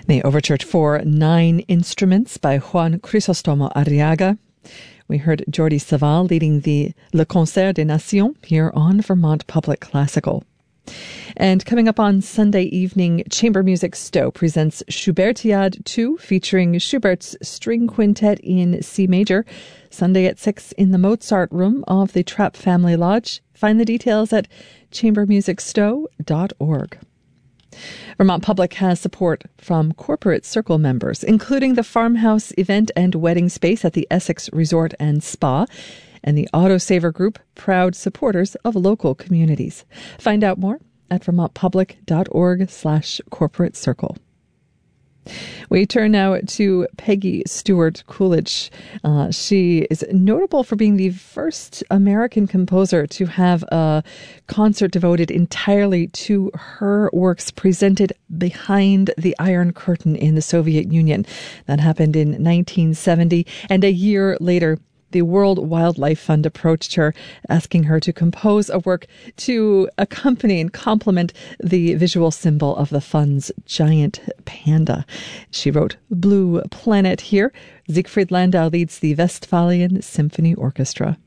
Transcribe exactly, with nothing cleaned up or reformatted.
The overture for nine instruments by Juan Crisostomo Arriaga. We heard Jordi Savall leading the Le Concert des Nations here on Vermont Public Classical. And coming up on Sunday evening, Chamber Music Stowe presents Schubertiade two, featuring Schubert's String Quintet in C Major, Sunday at six in the Mozart Room of the Trapp Family Lodge. Find the details at chamber music stowe dot org. Vermont Public has support from corporate circle members, including the Farmhouse Event and Wedding Space at the Essex Resort and Spa, and the Autosaver Group, proud supporters of local communities. Find out more at vermont public dot org slash corporate circle. We turn now to Peggy Stewart Coolidge. Uh, she is notable for being the first American composer to have a concert devoted entirely to her works presented behind the Iron Curtain in the Soviet Union. That happened in nineteen seventy, and a year later, the World Wildlife Fund approached her, asking her to compose a work to accompany and complement the visual symbol of the fund's giant panda. She wrote Blue Planet here. Siegfried Landau leads the Westphalian Symphony Orchestra.